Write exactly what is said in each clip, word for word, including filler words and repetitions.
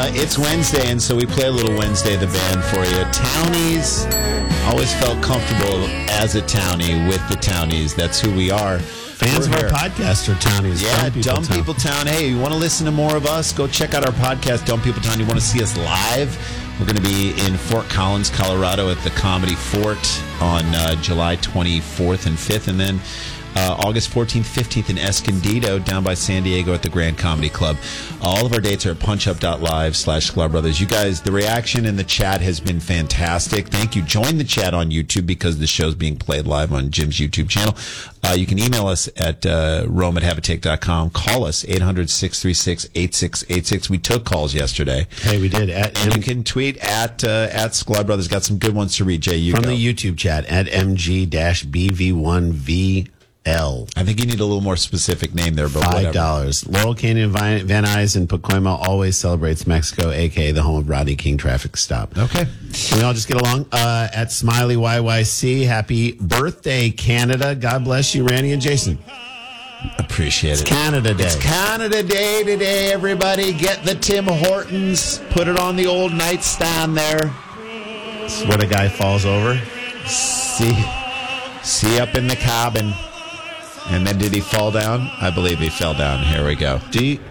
it's Wednesday, and so we play a little Wednesday the Band for you. Townies, always felt comfortable as a townie with the Townies. That's who we are. Fans We're of our here. podcast are Townies. Yeah, Dumb People, Dumb Town. People Town. Hey, you want to listen to more of us? Go check out our podcast, Dumb People Town. You want to see us live? We're going to be in Fort Collins, Colorado at the Comedy Fort on uh, July twenty-fourth and fifth, and then Uh, August fourteenth, fifteenth in Escondido down by San Diego at the Grand Comedy Club. All of our dates are at punchup.live slash Sklar Brothers. You guys, the reaction in the chat has been fantastic. Thank you. Join the chat on YouTube because the show's being played live on Jim's YouTube channel. Uh, you can email us at uh, rome at habitate dot com. Call us, eight hundred, six three six, eight six eight six. We took calls yesterday. Hey, we did. At and M- you can tweet at uh, at Sklar Brothers. Got some good ones to read, Jay. You From go. the YouTube chat, at M G B V one V L. I think you need a little more specific name there, but Five dollars. Laurel Canyon, Van Nuys, and Pacoima always celebrates Mexico, a k a the home of Rodney King Traffic Stop. Okay. Can we all just get along? Uh, at Smiley Y Y C, happy birthday, Canada. God bless you, Randy and Jason. Appreciate It's it. Canada Day. It's Canada Day today, everybody. Get the Tim Hortons. Put it on the old nightstand there. It's where the guy falls over. See, see up in the cabin. And then did he fall down? I believe he fell down. Here we go. Do you,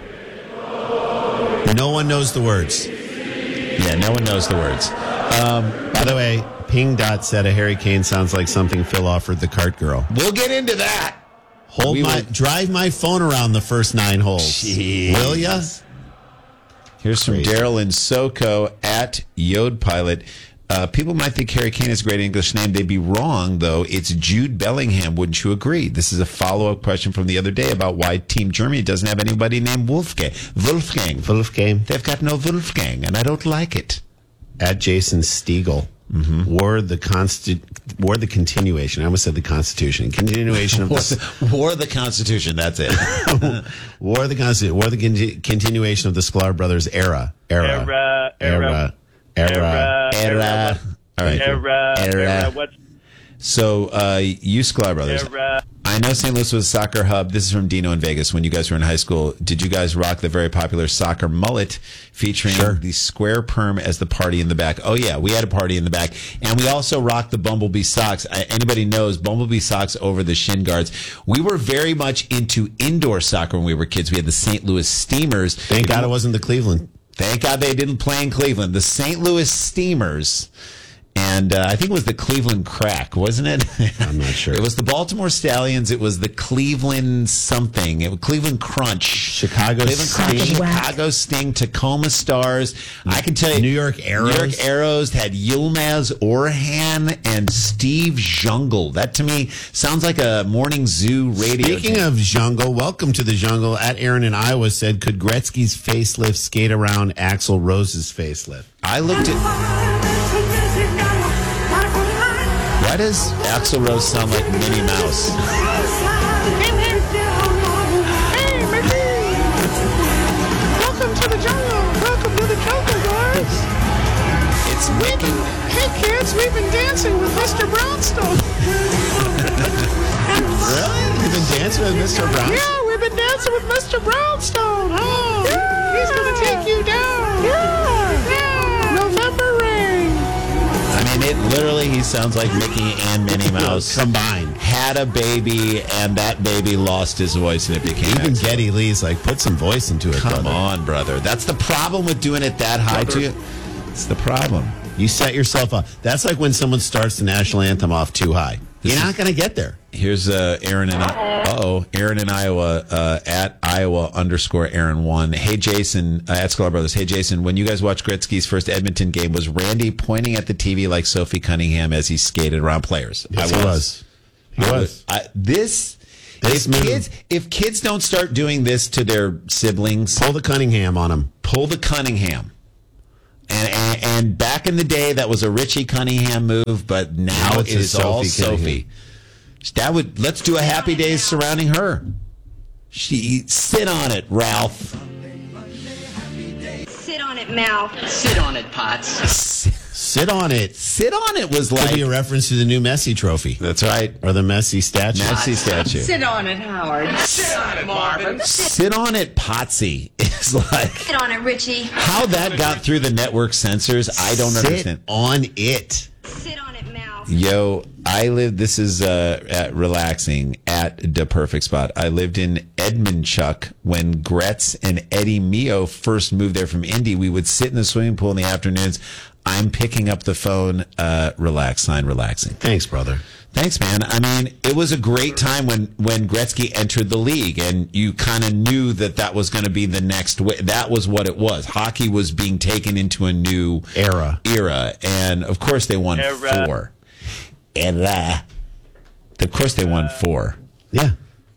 no one knows the words. Yeah, no one knows the words. Um, by the way, Ping Dot said a Harry Kane sounds like something Phil offered the cart girl. We'll get into that. Hold we my, will... drive my phone around the first nine holes. Jeez. Will ya? Here's from Daryl in SoCo at Yod Pilot. Uh, people might think Harry Kane is a great English name. They'd be wrong, though. It's Jude Bellingham. Wouldn't you agree? This is a follow-up question from the other day about why Team Germany doesn't have anybody named Wolfgang. Wolfgang. Wolfgang. They've got no Wolfgang, and I don't like it. At Jason Stiegel. Mm-hmm. War the consti- War the continuation. I almost said the Constitution. Continuation of War the the, War the Constitution. That's it. War the Constitution. War the con- continuation of the Sklar Brothers era. Era. Era. Era. Era. Era. Era. Era. All right. Era. Era. Era. What's So, uh, you Sklar Brothers. Era. I know Saint Louis was a soccer hub. This is from Dino in Vegas. When you guys were in high school, did you guys rock the very popular soccer mullet featuring Sure. the square perm as the party in the back? Oh, yeah, we had a party in the back. And we also rocked the Bumblebee socks. I, anybody knows Bumblebee socks over the shin guards. We were very much into indoor soccer when we were kids. We had the Saint Louis Steamers. Thank God it wasn't the Cleveland. Thank God they didn't play in Cleveland. The Saint Louis Steamers. And uh, I think it was the Cleveland Crack, wasn't it? I'm not sure. It was the Baltimore Stallions. It was the Cleveland something. It was Cleveland Crunch. Chicago Cleveland Crunch. Sting. Chicago Sting. Tacoma Stars. I can tell you. New York Arrows. New York Arrows had Yilmaz Orhan and Steve Jungle. That to me sounds like a morning zoo radio. Speaking of jungle, welcome to the jungle. At Aaron in Iowa said, could Gretzky's facelift skate around Axl Rose's facelift? I looked at... Why does Axl Rose sound like Minnie Mouse? Hey, Mickey! Welcome to the jungle! Welcome to the jungle, guys! It's Mickey. Hey, kids, we've been dancing with Mister Brownstone! Really? You've been dancing with Mister Brownstone? Yeah, we've been dancing with Mister Brownstone! Oh! Yeah. He's gonna take you down! Yeah! Yeah! November rain! I mean, it literally, he sounds like Mickey and Minnie Mouse combined. Had a baby, and that baby lost his voice, and it became Even Axl. Geddy Lee's like, put some voice into it, Come brother. on, brother. That's the problem with doing it that high to you. It's the problem. You set yourself up. That's like when someone starts the national anthem off too high. This You're is- not going to get there. Here's uh, Aaron in uh-oh, Aaron in Iowa uh, at Iowa underscore Aaron one. Hey Jason uh, at Sklar Brothers. Hey Jason, when you guys watched Gretzky's first Edmonton game, was Randy pointing at the T V like Sophie Cunningham as he skated around players? Yes, I he was. He I was. I, this. This if move- kids, if kids don't start doing this to their siblings, Pull the Cunningham on him. pull the Cunningham. And, and and back in the day, that was a Richie Cunningham move, but now, Now it it's a is all Sophie Sophie. Cunningham. That would let's do a Happy Days surrounding her. She sit on it, Ralph. Sit on it, mouth. Sit on it, Potts. Sit on it. Sit on it was Could like be a reference to the new Messi trophy. that's right. Or the Messi statue. Messi statue. Sit on it, Howard. Sit on it, Marvin. Sit on it, Potsy. is like, Sit on it, Richie. how that got through the network censors, I don't Sit understand. on it. Sit on it, Mouse. Yo, I live, this is uh, at relaxing at the perfect spot. I lived in Edmondchuck when Gretz and Eddie Mio first moved there from Indy. We would sit in the swimming pool in the afternoons. I'm picking up the phone, uh, relax, sign relaxing. Thanks, brother. Thanks, man. I mean, it was a great time when, when Gretzky entered the league, and you kind of knew that that was going to be the next way. That was what it was. Hockey was being taken into a new Era. Era, and of course they won Era. four. Era. Of course they won four. Yeah.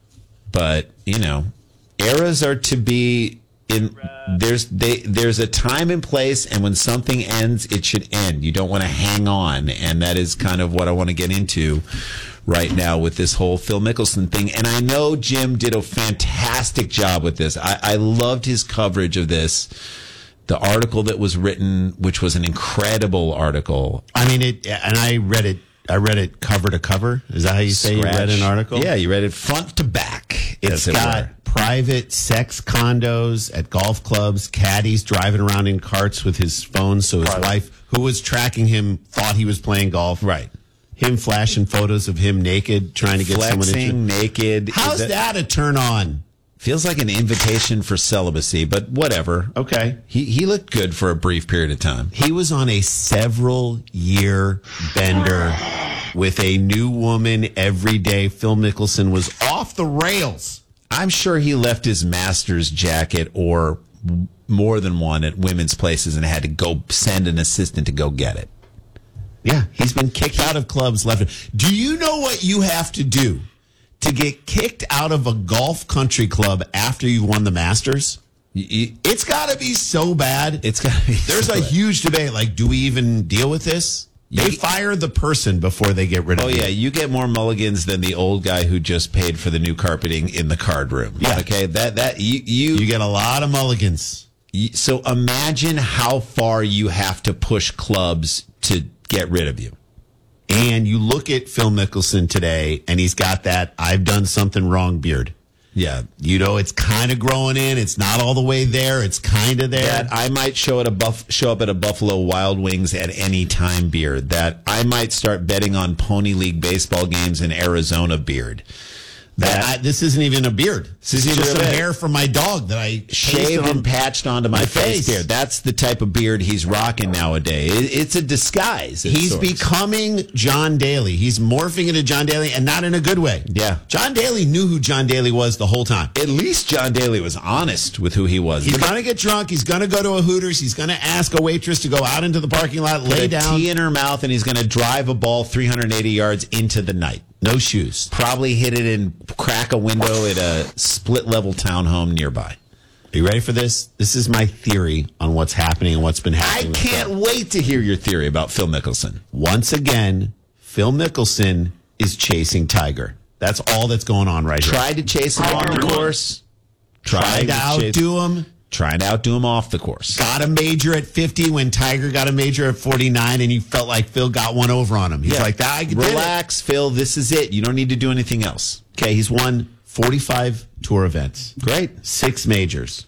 But you know, eras are to be in. There's they there's a time and place, and when something ends, it should end. You don't want to hang on, and that is kind of what I want to get into right now with this whole Phil Mickelson thing. And I know Jim did a fantastic job with this. I, I loved his coverage of this. The article that was written, which was an incredible article. I mean, it, and I read it. I read it cover to cover. Is that how you say Scratch. you read an article? Yeah, you read it front to back. It's as it got were. private sex condos at golf clubs, caddies driving around in carts with his phone so his Private. wife, who was tracking him, thought he was playing golf. Right. Him flashing photos of him naked, trying to get someone Flexing, into. naked. How's Is that a turn on? Feels like an invitation for celibacy, but whatever. Okay. He he looked good for a brief period of time. He was on a several year bender with a new woman every day. Phil Mickelson was off the rails. I'm sure he left his master's jacket or more than one at women's places and had to go send an assistant to go get it. Yeah, he's been kicked out of clubs left. Do you know what you have to do to get kicked out of a golf country club after you won the Masters? You- you- It's got to be so bad. It's got to be. There's so a bad. huge debate. Like, do we even deal with this? They You- fire the person before they get rid of Oh you. yeah, you get more mulligans than the old guy who just paid for the new carpeting in the card room. Yeah. Okay, that that you you, You get a lot of mulligans. you so imagine how far you have to push clubs to get rid of you. And you look at Phil Mickelson today, and he's got that I've done something wrong beard. Yeah, You know, it's kind of growing in. It's not all the way there. It's kind of there. that I might show at a buff show up at a Buffalo Wild Wings at any time beard. That I might start betting on Pony League baseball games in Arizona beard. That I, this isn't even a beard. This is isn't just even some a beard. hair from my dog that I Shaved pasted on- and patched onto my, my face. face. Beard. That's the type of beard he's rocking nowadays. It, it's a disguise. of He's sorts. becoming John Daly. He's morphing into John Daly, and not in a good way. Yeah. John Daly knew who John Daly was the whole time. At least John Daly was honest with who he was. He's going to get drunk. He's going to go to a Hooters. He's going to ask a waitress to go out into the parking lot, lay Put a down. tea in her mouth, and he's going to drive a ball three hundred eighty yards into the night. No shoes. Probably hit it and crack a window at a split level townhome nearby. Are you ready for this? This is my theory on what's happening and what's been I happening. with can't Phil. wait to hear your theory about Phil Mickelson. Once again, Phil Mickelson is chasing Tiger. That's all that's going on right here. Tried to chase him on the course. Tried to chase- outdo him. Trying to outdo him off the course. Got a major at fifty when Tiger got a major at forty-nine, and you felt like Phil got one over on him. He's Yeah. like, that, I did it. Relax, Phil. This is it. You don't need to do anything else. Okay, he's won forty-five tour events, Great. six majors,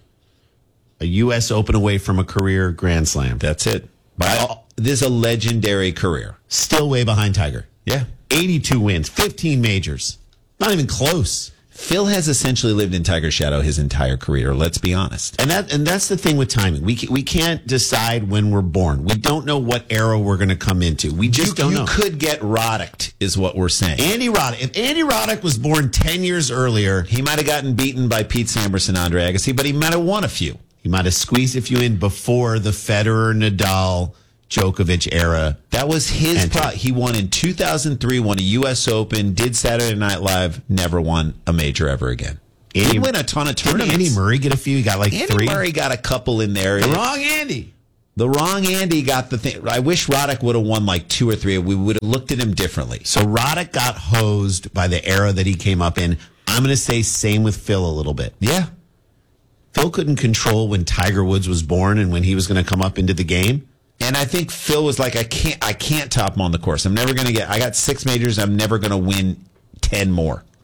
a U S Open away from a career Grand Slam. That's it. By, this is a legendary career. Still way behind Tiger. Yeah. eighty-two wins, fifteen majors. Not even close. Phil has essentially lived in Tiger's shadow his entire career. Let's be honest. And that and that's the thing with timing. We ca- we can't decide when we're born. We don't know what era we're going to come into. We just You, don't you know. could get Roddicked, is what we're saying. Andy Roddick. If Andy Roddick was born ten years earlier, He might have gotten beaten by Pete Sampras and Andre Agassi, but he might have won a few. he might have squeezed a few in before the Federer, Nadal, Djokovic era. That was his And- pro. He won in two thousand three, won a U S Open, did Saturday Night Live, never won a major ever again. He Andy- did win a ton of Didn't tournaments. Andy Murray get a few? He got like Andy three. Murray got a couple in there. The It- wrong Andy. The wrong Andy got the thing. I wish Roddick would have won like two or three. We would have looked at him differently. So Roddick got hosed by the era that he came up in. I'm going to say same with Phil a little bit. Yeah. Phil couldn't control when Tiger Woods was born and when he was going to come up into the game. And I think Phil was like, I can't, I can't top him on the course. I'm never going to get, I got six majors. I'm never going to win ten more.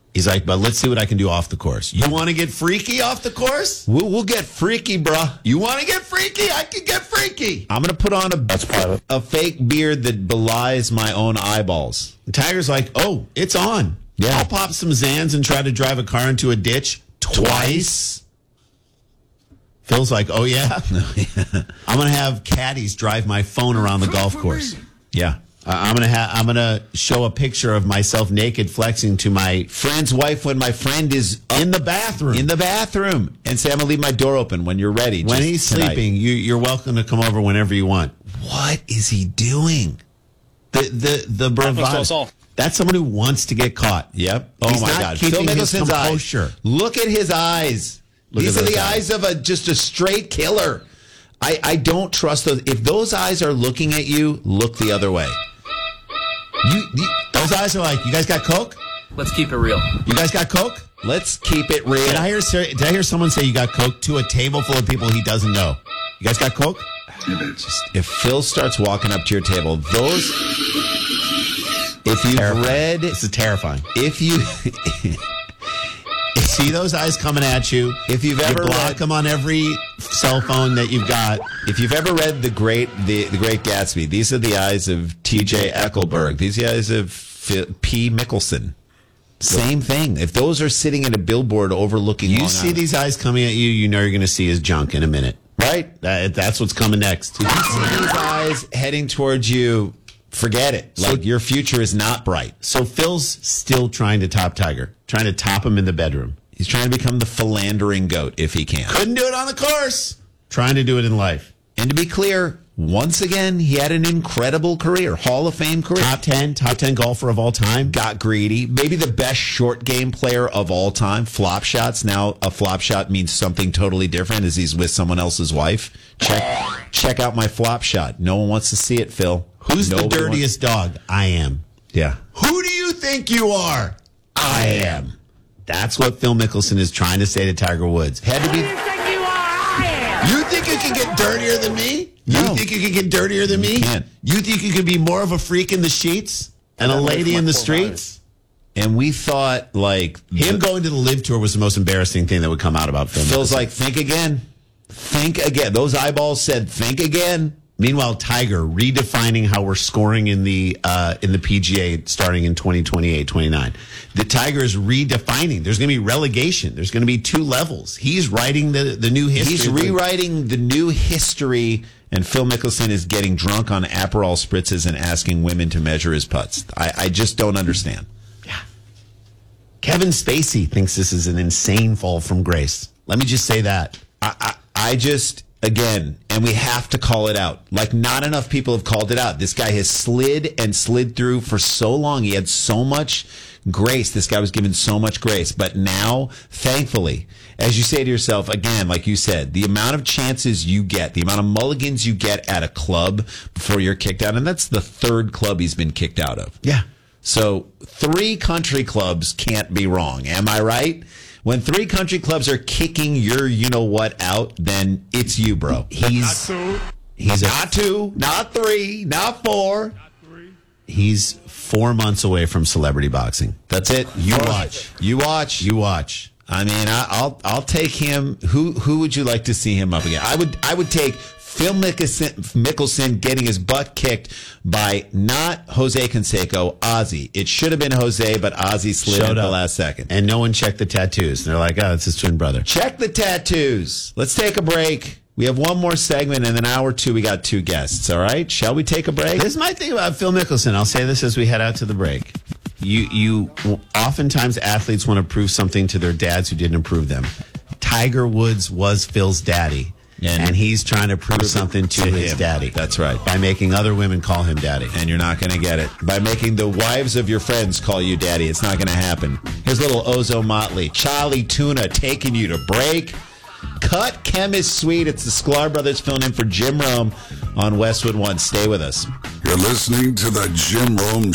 He's like, but let's see what I can do off the course. You want to get freaky off the course? We'll, we'll get freaky, bruh. You want to get freaky? I can get freaky. I'm going to put on a, That's private. a fake beard that belies my own eyeballs. And Tiger's like, oh, it's on. Yeah. I'll pop some Zans and try to drive a car into a ditch twice. Phil's like, oh, yeah? I'm going to have caddies drive my phone around the golf course. Yeah. Uh, I'm gonna ha- I'm gonna show a picture of myself naked flexing to my Friend's wife when my friend is in the bathroom. in the bathroom and say, I'm going to leave my door open when you're ready. when just he's tonight." sleeping, you, you're welcome to come over whenever you want. What is he doing? The the the Happens to bravado. us all. That's someone who wants to get caught. Yep. Oh, He's my not God. Phil keeping his Mickelson's eyes. composure. Look at his eyes. Look These at are those the eyes. eyes of a just a straight killer. I, I don't trust those. If those eyes are looking at you, look the other way. You, you those eyes are like, you guys got coke? Let's keep it real. You guys got coke? Let's keep it real. Did I hear ser- did I hear someone say you got coke to a table full of people he doesn't know? You guys got coke? If Phil starts walking up to your table, those. If you've Terrifying. read, This is terrifying. if you, See those eyes coming at you. If you've you ever block read- them on every cell phone that you've got. if you've ever read the great, the, the Great Gatsby, these are the eyes of T J Eckelberg. These are the eyes of Phil, P. Mickelson. Same thing. If those are sitting at a billboard overlooking, You Long see Island- these eyes coming at you, you know you're going to see his junk in a minute. right? That, that's what's coming next. If you see these eyes heading towards you, forget it. So- Like your future is not bright. So Phil's still trying to top Tiger, trying to top him in the bedroom. He's trying to become the philandering goat if he can. Couldn't do it on the course. Trying to do it in life. And to be clear, once again, he had an incredible career, Hall of Fame career. Top ten, top ten golfer of all time. Got greedy. Maybe the best short game player of all time. Flop shots. Now a flop shot means something totally different as he's with someone else's wife. Check check out my flop shot. No one wants to see it, Phil. Who's Nobody the dirtiest dog? I am. wants- yeah. Who do you think you are? I am. That's what Phil Mickelson is trying to say to Tiger Woods. Had to be. You think you can get dirtier than me? You No. think you can get dirtier than me? You can't. You think you can be more of a freak in the sheets and a That way lady for in my the poor streets? And we thought like Him going to the Live Tour was the most embarrassing thing that would come out about Phil. Phil's Mickelson. like, think again. Think again. Those eyeballs said, think again. Meanwhile, Tiger redefining how we're scoring in the uh, in the P G A starting in twenty twenty-eight, twenty-nine. The Tiger is redefining. There's going to be relegation. There's going to be two levels. He's writing the, the new history. He's rewriting the new history, and Phil Mickelson is getting drunk on Aperol spritzes and asking women to measure his putts. I, I just don't understand. Kevin Spacey thinks this is an insane fall from grace. Let me just say that. I, I, I just, again, and we have to call it out. Like, not enough people have called it out. This guy has slid and slid through for so long. He had so much grace. This guy was given so much grace. But now, thankfully, as you say to yourself, again, like you said, the amount of chances you get, the amount of mulligans you get at a club before you're kicked out, and that's the third club he's been kicked out of. Yeah. So three country clubs can't be wrong. Am I right? When three country clubs are kicking your you-know-what out, then it's you, bro. He's he's a, Not two, not three, not four. he's four months away from celebrity boxing. That's it. You Four. watch. You watch. You watch. I mean, I, I'll I'll take him. Who who would you like to see him up again? I would I would take Phil Mickelson, Mickelson getting his butt kicked by not Jose Canseco, Ozzy. It should have been Jose, but Ozzy slid Showed at the up. last second. And no one checked the tattoos. They're like, oh, it's his twin brother. Check the tattoos. Let's take a break. We have one more segment, and then hour two, we got two guests. All right? Shall we take a break? This is my thing about Phil Mickelson. I'll say this as we head out to the break. You, you, oftentimes athletes want to prove something to their dads who didn't approve them. Tiger Woods was Phil's daddy, And- and, he's trying to prove something to, to his him. daddy. That's right. By making other women call him daddy. And you're not going to get it. By making the wives of your friends call you daddy, it's not going to happen. Here's little Ozo Motley. Charlie Tuna taking you to break. Cut Chem is sweet. It's the Sklar Brothers filling in for Jim Rome on Westwood One. Stay with us. You're listening to the Jim Rome